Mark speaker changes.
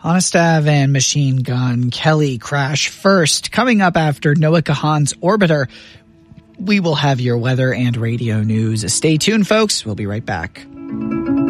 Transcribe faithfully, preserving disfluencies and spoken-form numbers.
Speaker 1: Honostav and Machine Gun Kelly crash first. Coming up after Noah Kahan's Orbiter, we will have your weather and radio news. Stay tuned, folks. We'll be right back.